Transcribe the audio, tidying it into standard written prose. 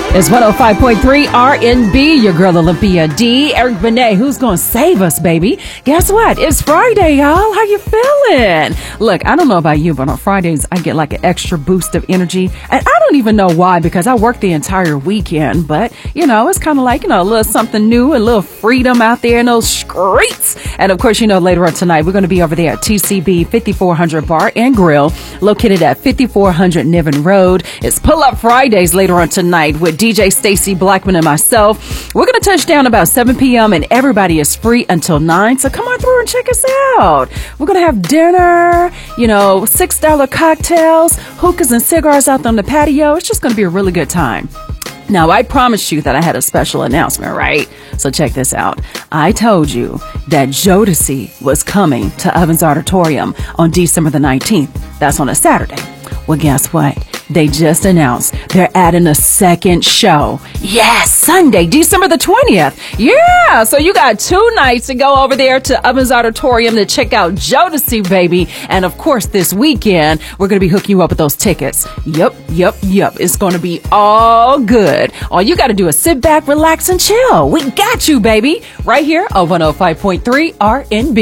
It's 105.3 RNB, your girl Olympia D. Eric Benet, who's going to save us, baby? Guess what? It's Friday, y'all. How you feeling? Look, I don't know about you, but on Fridays, I get like an extra boost of energy. And I don't even know why, because I work the entire weekend. But, it's kind of like, a little something new, a little freedom out there in those streets. And of course, later on tonight, we're going to be over there at TCB 5400 Bar and Grill, located at 5400 Niven Road. It's Pull Up Fridays later on tonight with DJ Stacy Blackman and myself. We're going to touch down about 7 p.m. and everybody is free until 9. So come on through and check us out. We're going to have dinner, $6 cocktails, hookahs and cigars out on the patio. It's just going to be a really good time. Now, I promised you that I had a special announcement, right? So check this out. I told you that Jodeci was coming to Ovens Auditorium on December the 19th. That's on a Saturday. Well, guess what? They just announced they're adding a second show. Yes, Sunday, December the 20th. Yeah, so you got 2 nights to go over there to Ovens Auditorium to check out Jodeci, baby. And of course, this weekend, we're going to be hooking you up with those tickets. Yep. It's going to be all good. All you got to do is sit back, relax, and chill. We got you, baby. Right here on 105.3 RNB.